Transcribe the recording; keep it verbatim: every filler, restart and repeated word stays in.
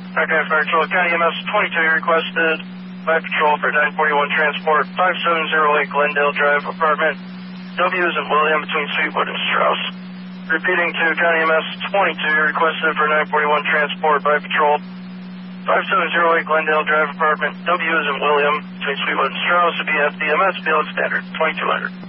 Okay, Fire Patrol, County E M S twenty-two requested by Patrol for nine forty-one transport, five seven zero eight Glendale Drive, apartment W is in William between Sweetwood and Strauss. Repeating to County E M S twenty-two requested for nine forty-one transport by Patrol, five seven zero eight Glendale Drive, apartment W is in William between Sweetwood and Strauss, to be at the M S field standard twenty-two hundred.